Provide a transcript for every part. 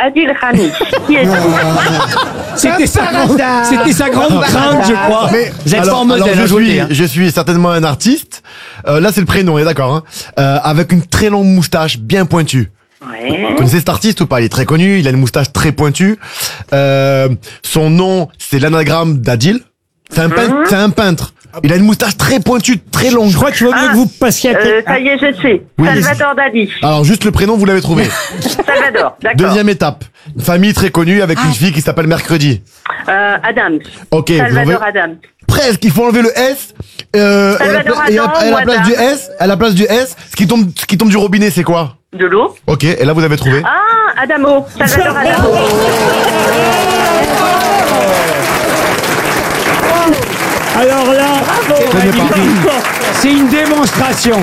Adil Rami. Qui êtes-vous? C'était sa grande crainte, je crois. Mais, Vous êtes fort modèle, je suis certainement un artiste. Là, c'est le prénom, on est d'accord, hein. Avec une très longue moustache bien pointue. Ouais. Vous connaissez cet artiste ou pas? Il est très connu, il a une moustache très pointue. Son nom, c'est l'anagramme d'Adil. C'est un peintre. Il a une moustache très pointue, très longue. Je crois qu'il vaut mieux que vous passiez à Ça y est, je sais. Oui, Salvador Dali. Alors, juste le prénom, vous l'avez trouvé. Salvador, d'accord. Deuxième étape. Une famille très connue avec une fille qui s'appelle Mercredi. Adams. Ok, Salvador Adams. presque, il faut enlever le S. Salvador Et à la place Adam. du S, ce qui tombe du robinet, c'est quoi? De l'eau. Ok, et là vous avez trouvé. Ah, Adamo. Salvador Adamo. Alors là, C'est une démonstration.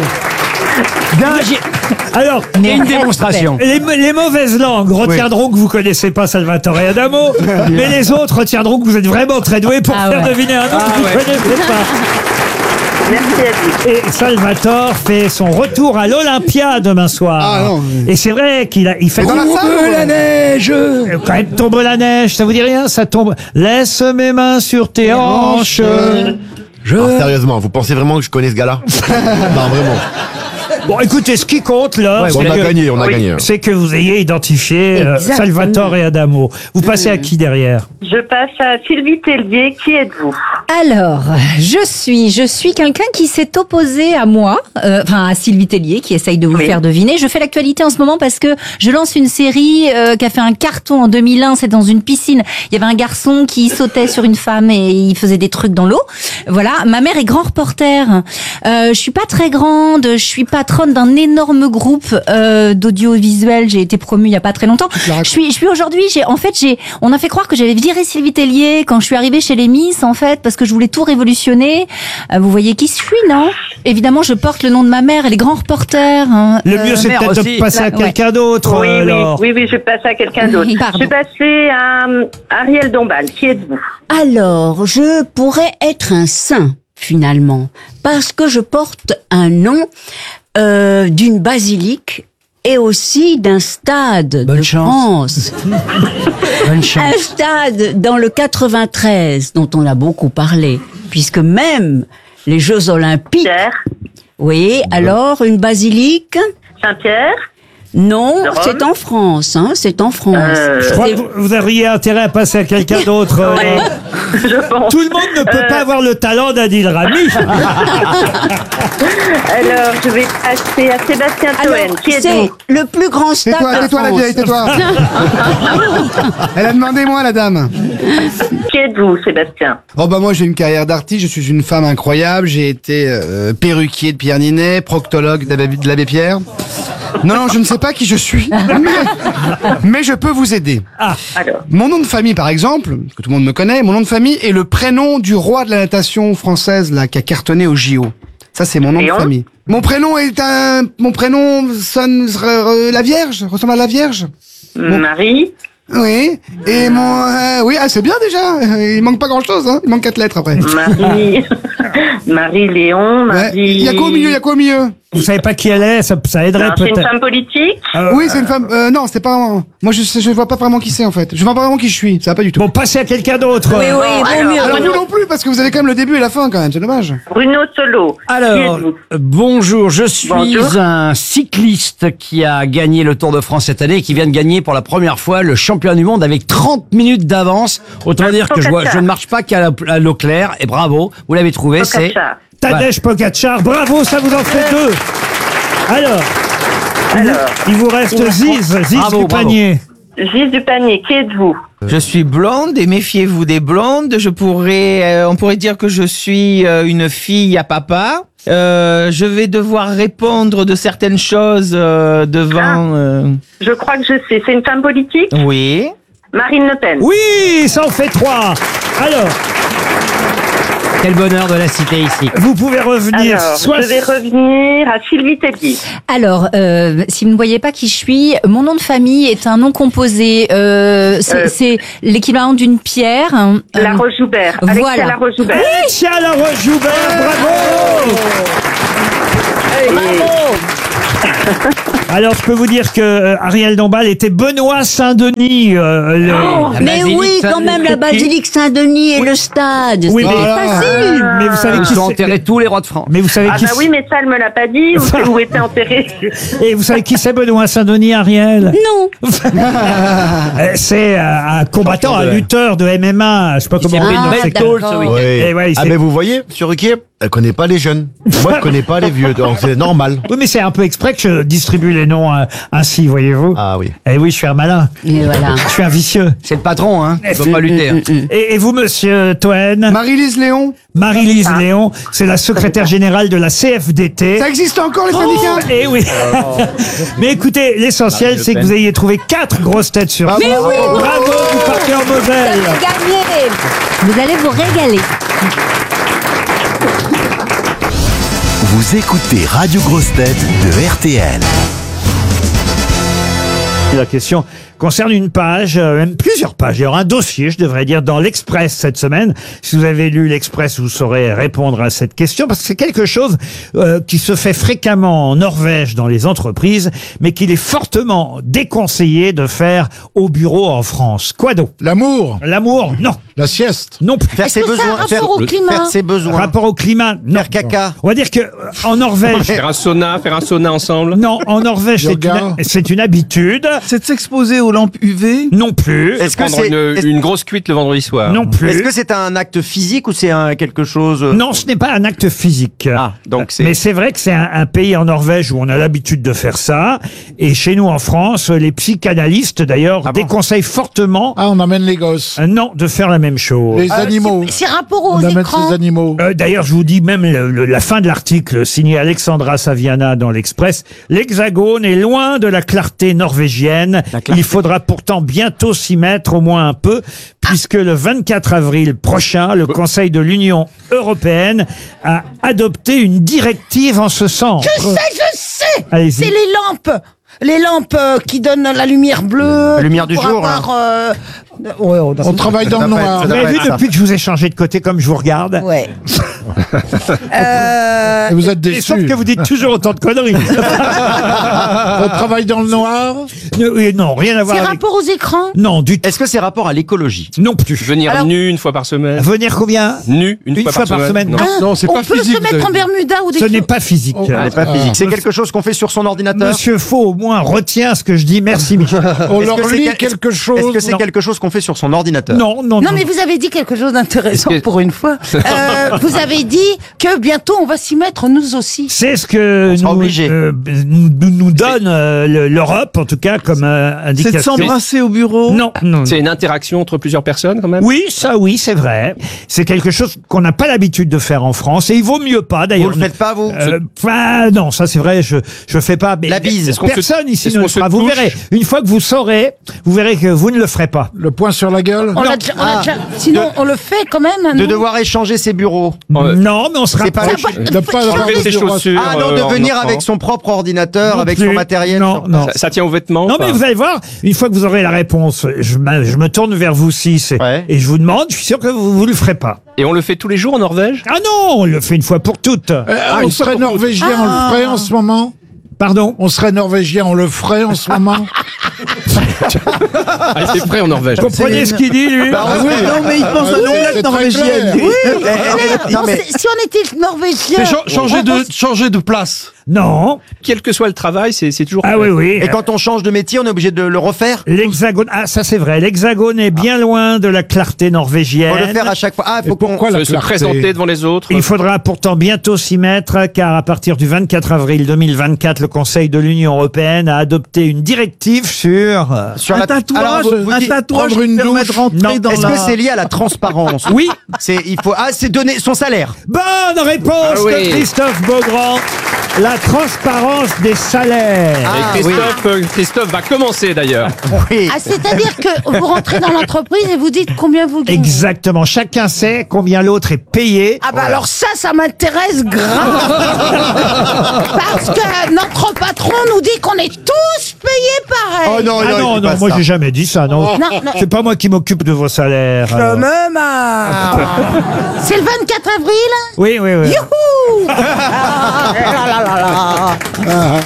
Alors, c'est une démonstration. les mauvaises langues retiendront que vous connaissez pas Salvatore Adamo, mais les autres retiendront que vous êtes vraiment très doué pour faire deviner un nom que vous connaissez pas. Merci à vous. Et Salvatore fait son retour à l'Olympia demain soir. Ah non. Et c'est vrai qu'il fait dans la salle, la neige. Quand elle tombe la neige, ça vous dit rien? Ça tombe. Laisse mes mains sur tes hanches. Alors, sérieusement, vous pensez vraiment que je connais ce gars-là? Non, vraiment. Bon, écoutez, ce qui compte là, On a gagné. c'est que vous ayez identifié Salvatore et Adamo. Vous passez à qui derrière? Je passe à Sylvie Tellier. Qui êtes-vous? Alors, je suis quelqu'un qui s'est opposé à moi, à Sylvie Tellier, qui essaye de vous faire deviner. Je fais l'actualité en ce moment parce que je lance une série qui a fait un carton en 2001. C'est dans une piscine. Il y avait un garçon qui sautait sur une femme et il faisait des trucs dans l'eau. Voilà. Ma mère est grand reporter. Je suis pas très grande. Je suis patronne d'un énorme groupe d'audiovisuel. J'ai été promue il y a pas très longtemps. Je suis aujourd'hui. On a fait croire que j'avais viré Sylvie Tellier quand je suis arrivée chez les Miss, en fait, parce que je voulais tout révolutionner. Vous voyez qui je suis, non? Évidemment, je porte le nom de ma mère. Elle est grand reporter. Le mieux, c'est peut-être de passer à quelqu'un d'autre. Oui, je passe à quelqu'un d'autre. Pardon. Je vais passer à Ariel Dombal. Qui êtes-vous? Alors, je pourrais être un saint, finalement, parce que je porte un nom d'une basilique et aussi d'un stade de France. Bonne chance. Un stade dans le 93 dont on a beaucoup parlé, puisque même les Jeux Olympiques... Pierre. Oui, alors une basilique? Saint-Pierre. Non, c'est en France, c'est en France. Je crois que vous auriez intérêt à passer à quelqu'un d'autre. Je pense. Tout le monde ne peut pas avoir le talent d'Adil Rami. Alors, je vais passer à Sébastien Toen. Qui C'est êtes-vous? le plus grand stade de Tais-toi, la France. vieille, tais-toi. Elle a demandé moi, la dame. Qui êtes-vous, Sébastien? Oh bah moi j'ai une carrière d'artiste, je suis une femme incroyable, j'ai été perruquier de Pierre Ninet, proctologue de l'abbé Pierre. Non, je ne sais pas qui je suis, mais je peux vous aider. Alors. Mon nom de famille, par exemple, que tout le monde me connaît, mon nom de famille est le prénom du roi de la natation française là qui a cartonné au JO. Ça, c'est mon nom de famille. Mon prénom sonne la Vierge, ressemble à la Vierge. Marie. Oui. Et c'est bien déjà. Il manque pas grand-chose, Il manque 4 lettres après. Marie. Marie-Léon. Ouais. Il y a quoi au milieu? Vous savez pas qui elle est, ça aiderait C'est une peut-être. femme politique. Oui, c'est une femme. Non, c'est pas. Moi, je vois pas vraiment qui c'est en fait. Je vois pas vraiment qui je suis. Ça va pas du tout. Bon, passez à quelqu'un d'autre. Oui, vaut mieux. Alors vous non plus, parce que vous avez quand même le début et la fin quand même. C'est dommage. Bruno Solo. Alors, Qui êtes-vous? bonjour, je suis Bonjour. un cycliste qui a gagné le Tour de France cette année et qui vient de gagner pour la première fois le championnat du monde avec 30 minutes d'avance. Autant dire que je ne marche pas qu'à l'eau claire. Et bravo, vous l'avez trouvé, c'est... Pogacar. Tadej Pogacar. Bravo, ça vous en fait 2. Alors, il vous reste Ziz Bravo, du panier. Gilles du panier. Qui êtes-vous? Je suis blonde et méfiez-vous des blondes. On pourrait dire que je suis une fille à papa. Je vais devoir répondre de certaines choses devant... Je crois que je sais. C'est une femme politique? Oui. Marine Le Pen. Oui, ça en fait 3. Alors, Quel bonheur de la citer ici. vous pouvez revenir. Alors, je vais revenir à Sylvie Tellier. Alors, si vous ne voyez pas qui je suis, mon nom de famille est un nom composé. C'est l'équivalent d'une pierre. La Roche-Joubert. Voilà. Alexia La Roche-Joubert. Alexia La Roche-Joubert, bravo. Et- Alors, je peux vous dire que Ariel Dombal était Benoît Saint-Denis. Mais oui, quand même, la basilique Saint-Denis et le stade. Oui, c'est mais- facile. Mais vous savez Ils qui sont c'est- enterrés tous les rois de France. Mais vous savez Ah qui bah oui, mais ça, elle me l'a pas dit. Où était enterré? Et vous savez qui c'est Benoît Saint-Denis, Ariel? Non. C'est un combattant, un lutteur de MMA. Je sais pas comment on dit dans ces d'accord. ce week-end. Oui. Et ouais, il Ah s'est- ben vous voyez, sur Ruquier, elle connaît pas les jeunes. Moi, je connais pas les vieux, donc c'est normal. Oui, mais c'est un peu exprès que je distribue les noms ainsi, voyez-vous. Ah oui. Eh oui, je suis un malin. Et voilà. Je suis un vicieux. C'est le patron, hein. Il faut pas lutter. hein. Et vous, monsieur Toen? Marie-Lise Léon, Marie-Lise Léon, c'est la secrétaire générale de la CFDT. ça existe encore les syndicats? Eh oui. Mais écoutez, l'essentiel, c'est que vous ayez trouvé 4 grosses têtes sur 6. Bravo, vous partez en Moselle. Gagné. Vous allez vous régaler. Vous écoutez Radio Grosse Tête de RTL. La question concerne une page, même plusieurs pages, il y aura un dossier, je devrais dire, dans l'Express cette semaine. Si vous avez lu l'Express, vous saurez répondre à cette question, parce que c'est quelque chose qui se fait fréquemment en Norvège dans les entreprises, mais qu'il est fortement déconseillé de faire au bureau en France. Quoi donc? L'amour, L'amour? Non. la sieste. Non plus. Faire ses besoins, faire ses besoins. Rapport au climat? Non. Faire caca. On va dire que en Norvège... Faire un sauna ensemble. Non, en Norvège, Yoga. c'est une habitude. C'est de s'exposer aux lampes UV? Non plus. Est-ce que Prendre c'est une grosse cuite le vendredi soir. Non plus. est-ce que c'est un acte physique ou c'est quelque chose Non, ce n'est pas un acte physique. Ah, donc c'est Mais c'est vrai que c'est un pays en Norvège où on a l'habitude de faire ça. Et chez nous en France, les psychanalystes d'ailleurs Ah bon déconseillent fortement Ah, on amène les gosses. non de faire la même chose. Les animaux. C'est rapport aux On amène écrans. ces animaux. D'ailleurs, je vous dis même la fin de l'article signé Alexandra Saviana dans l'Express. L'Hexagone est loin de la clarté norvégienne. Il faudra pourtant bientôt s'y mettre au moins un peu, puisque le 24 avril prochain, le Conseil de l'Union européenne a adopté une directive en ce sens. Je sais. Allez-y. C'est les lampes. Les lampes qui donnent la lumière bleue. La lumière du pour jour, avoir, ouais, On travaille dans le noir. Vous avez vu depuis que je vous ai changé de côté comme je vous regarde? Ouais. Et vous êtes Et sauf déçus. que vous dites toujours autant de conneries. On travaille dans le noir. Oui, non, rien à voir C'est avec... rapport aux écrans. Non, du tout. Est-ce que c'est rapport à l'écologie? Non plus. Venir Alors- nu une fois par semaine. Venir combien? Nu une fois par semaine. Non. Non, c'est On pas peut physique. se mettre en Bermuda ou des Ce n'est choses. pas physique. Oh. C'est pas physique. C'est quelque chose qu'on fait sur son ordinateur? Monsieur Faux, au moins, retient ce que je dis. Merci, Michel. On Est-ce leur que c'est lit quel- quelque chose. Est-ce que c'est Non. quelque chose qu'on fait sur son ordinateur? Non, non, Non, mais vous avez dit quelque chose d'intéressant Est-ce que- pour une fois. Vous avez dit que bientôt on va s'y mettre nous aussi. c'est ce que sera nous, obligé. nous donne l'Europe, en tout cas, comme indication. C'est de s'embrasser au bureau? Non, non. C'est une interaction entre plusieurs personnes quand même. Oui, ça, oui, c'est vrai. C'est quelque chose qu'on n'a pas l'habitude de faire en France, et il vaut mieux pas, Vous d'ailleurs. le faites pas, vous? Enfin, non, ça c'est vrai, je fais pas. Mais La bise. Est-ce qu'on se- personne ici est-ce ne qu'on le se fera. Vous touche verrez. Une fois que vous saurez, vous verrez que vous ne le ferez pas. Le poing sur la gueule. On l'a déjà- Sinon, on le fait quand même. De non devoir échanger ses bureaux? Non, mais on se C'est pas rapproche. De pas avoir Enlever de ses bureau. chaussures. Ah non, de en venir entrant. avec son propre ordinateur, Non avec plus. son matériel. Non, non. Ça tient aux vêtements. Non, enfin. mais vous allez voir, une fois que vous aurez la réponse, je me tourne vers vous six Ouais. et je vous demande, je suis sûr que vous le ferez pas. Et on le fait tous les jours en Norvège. Ah non, on le fait une fois pour toutes. On serait norvégien, on le ferait en ce moment. Pardon? On serait norvégien, on le ferait en ce moment. Ah, c'est prêt en Norvège. Vous comprenez ce qu'il dit, lui? Non, mais il pense à l'omelette c'est très norvégienne. clair. Non, mais Si on était norvégien. Changer de place. Non. Quel que soit le travail, c'est toujours. Ah oui, oui. et quand on change de métier, on est obligé de le refaire? L'Hexagone, ah ça c'est vrai, l'Hexagone est bien loin de la clarté norvégienne. Faut le faire à chaque fois. Ah, faut qu'on. Pourquoi la Se clarté présenter devant les autres. Il faudra pourtant bientôt s'y mettre, car à partir du 24 avril 2024, le Conseil de l'Union européenne a adopté une directive sur... Sur Un la- Alors, tatouage, vous un dites- tatouage prendre qui une permet de douche. rentrer Non. dans Est-ce la... que c'est lié à la transparence? Oui. C'est donner son salaire. Bonne réponse Ah oui. de Christophe Beaugrand. La transparence des salaires. Ah, Et Christophe va commencer d'ailleurs. Oui. Ah, c'est-à-dire que vous rentrez dans l'entreprise et vous dites combien vous gagnez. Exactement. Chacun sait combien l'autre est payé. Ah bah alors ça m'intéresse grave. Parce que notre patron nous dit qu'on est tous payés pareil. Oh non, Ah non, il dit non, pas moi ça. j'ai jamais dit ça, non. Non, non. C'est pas moi qui m'occupe de vos salaires. alors. Même. C'est le 24 avril. Oui, oui, oui. Youhou.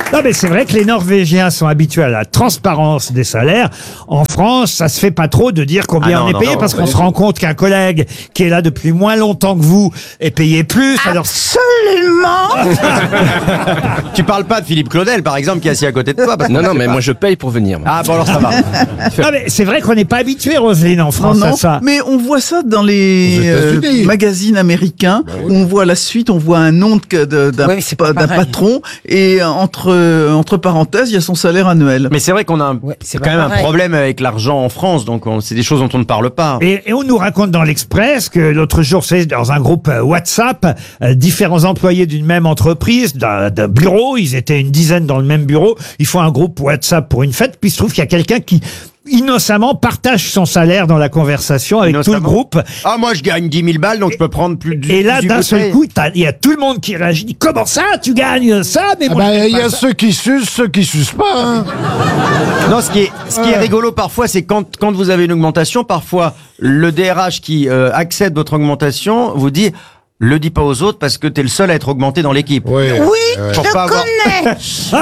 Non, mais c'est vrai que les Norvégiens sont habitués à la transparence des salaires. En France, ça se fait pas trop de dire combien on est payé parce qu'on se rend compte qu'un collègue qui est là depuis moins longtemps que vous est payé plus. Alors, Absolument. Tu parles pas de Philippe Claudel, par exemple, qui est assis à côté de toi. Parce que Non, non, mais moi je paye pour venir. moi. Ah bon, alors ça va. non, mais c'est vrai qu'on n'est pas habitué, Roselyne, en France, à ça. Mais on voit ça dans les magazines américains. Où on voit la suite, on voit un nom d'un patron et entre parenthèses, il y a son salaire annuel. Mais c'est vrai qu'on a c'est quand même un problème avec l'argent en France, donc c'est des choses dont on ne parle pas. Et on nous raconte dans l'Express que l'autre jour, c'est dans un groupe WhatsApp, différents employés d'une même entreprise, d'un bureau, ils étaient une dizaine dans le même bureau, ils font un groupe WhatsApp pour une fête, puis il se trouve qu'il y a quelqu'un qui innocemment partage son salaire dans la conversation avec tout le groupe. Ah, moi je gagne 10 000 balles, donc je peux prendre plus de... Et là, d'un seul coup, il y a tout le monde qui réagit. Comment ça, tu gagnes ça? Mais il y a ceux qui sucent, ceux qui sucent pas. Hein. Non, ce qui est rigolo parfois, c'est quand vous avez une augmentation, parfois le DRH qui accède votre augmentation vous dit... Le dis pas aux autres parce que t'es le seul à être augmenté dans l'équipe. Oui, je connais.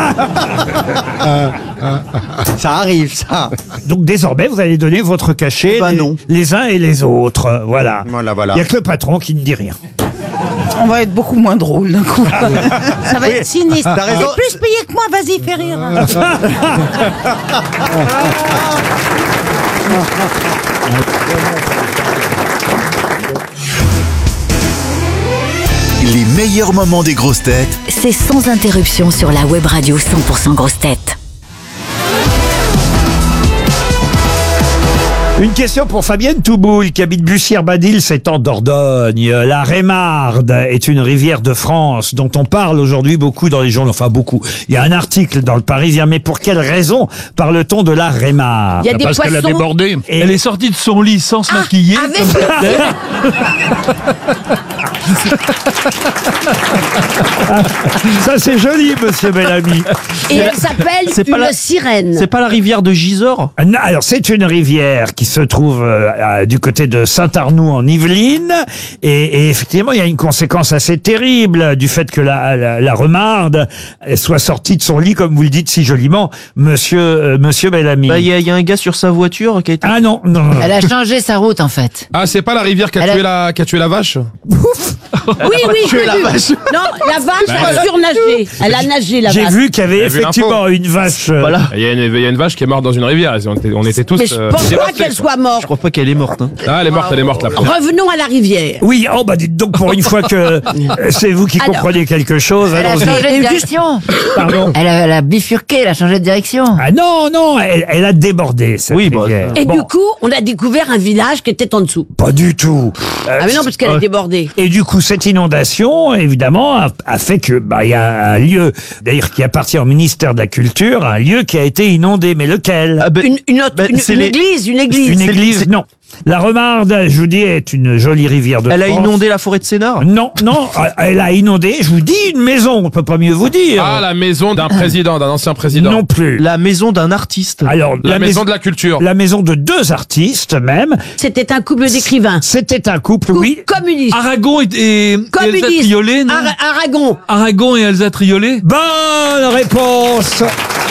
Ça arrive, ça. Donc désormais, vous allez donner votre cachet les uns et les autres. Voilà. Il y a que le patron qui ne dit rien. On va être beaucoup moins drôle d'un coup. Ça va être sinistre. T'as raison. T'es plus payé que moi, vas-y, fais rire. Les meilleurs moments des grosses têtes. C'est sans interruption sur la web radio 100% grosses têtes. Une question pour Fabienne Touboul, qui habite Bussière-Badil, c'est en Dordogne. La Rémarde est une rivière de France dont on parle aujourd'hui beaucoup dans les journaux. Enfin, beaucoup. Il y a un article dans le Parisien, mais pour quelle raison parle-t-on de la Rémarde? Il y a des Parce qu'elle a poissons. débordé. Et- Elle est sortie de son lit sans se maquiller. avec- comme d'habitude. Ça, c'est joli, monsieur Bellamy. Et elle s'appelle une sirène. C'est pas la rivière de Gisors? Non, alors, c'est une rivière qui se trouve du côté de Saint-Arnoux en Yvelines. Et effectivement, il y a une conséquence assez terrible du fait que la Remarde soit sortie de son lit, comme vous le dites si joliment, monsieur Bellamy. Il y a un gars sur sa voiture qui a été... Ah non. Elle a changé sa route, en fait. Ah, c'est pas la rivière qui a tué la vache? Oui, j'ai la vu. vache. Non, la vache a surnagé. Elle a nagé, la vache. J'ai vu qu'il y avait J'ai vu effectivement une vache. Voilà. Il y a une vache qui est morte dans une rivière. On était tous... Mais je pense pas qu'elle soit morte. Je crois pas qu'elle est morte. Hein. Ah, elle est morte là. Revenons à la rivière. Oui, oh bah dites donc pour une fois que c'est vous qui Alors. comprenez quelque chose. Elle a allons-y. changé de direction. Pardon. Elle a bifurqué, elle a changé de direction. Ah non, elle a débordé cette rivière. Et Bon, du coup, on a découvert un village qui était en dessous. pas du tout. Ah mais non, parce qu'elle a débordé. Et du coup, cette inondation, évidemment, a fait que il y a un lieu, d'ailleurs, qui appartient au ministère de la Culture, un lieu qui a été inondé. Mais lequel? Une église. Une église, non. La Remarde, je vous dis, est une jolie rivière de Elle a France. inondé la forêt de Sénart? Non, elle a inondé, je vous dis, une maison, on peut pas mieux vous dire. Ah, la maison d'un président, d'un ancien président. Non plus. La maison d'un artiste. Alors, La maison de la culture. La maison de deux artistes, même. C'était un couple d'écrivains. C'était un couple, oui. Communiste. Aragon et Elsa Communiste. Triolet, non? Aragon. Aragon et Elsa Triolet. Bonne réponse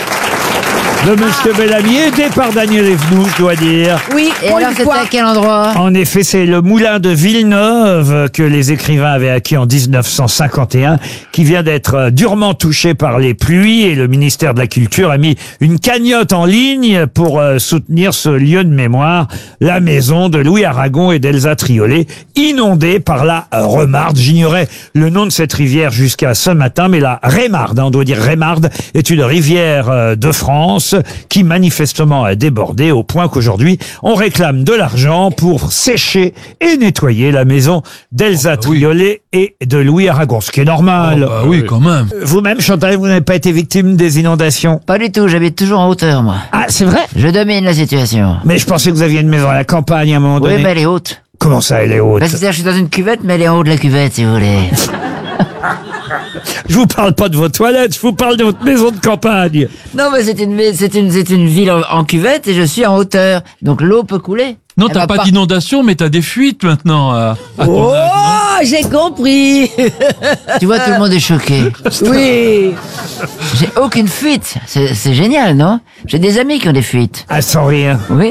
de Monsieur Bellamy, aidé par Daniel Evenou, je dois dire. Oui, Et pour alors, une c'était fois. à quel endroit? En effet, c'est le moulin de Villeneuve que les écrivains avaient acquis en 1951, qui vient d'être durement touché par les pluies, et le ministère de la Culture a mis une cagnotte en ligne pour soutenir ce lieu de mémoire, la maison de Louis Aragon et d'Elsa Triolet, inondée par la Remarde. J'ignorais le nom de cette rivière jusqu'à ce matin, mais la Rémarde, on doit dire Rémarde, est une rivière de France qui manifestement a débordé au point qu'aujourd'hui on réclame de l'argent pour sécher et nettoyer la maison d'Elsa Triolet et de Louis Aragon, ce qui est normal. Oui, quand même. Vous-même, Chantal, vous n'avez pas été victime des inondations? Pas du tout, j'habite toujours en hauteur, moi. Ah, c'est vrai? Je domine la situation. Mais je pensais que vous aviez une maison à la campagne à un moment Oui, donné. mais elle est haute. Comment ça, elle est haute? Parce que je suis dans une cuvette, mais elle est en haut de la cuvette, si vous voulez. Je vous parle pas de vos toilettes, je vous parle de votre maison de campagne. Non, mais c'est une ville en cuvette et je suis en hauteur. Donc l'eau peut couler. Non, Elle t'as va pas d'inondation, mais t'as des fuites maintenant. À ton Oh, âge, non j'ai compris. Tu vois, tout le monde est choqué. Oui. J'ai aucune fuite. C'est génial, non? J'ai des amis qui ont des fuites. Ah, sans rien. Oui.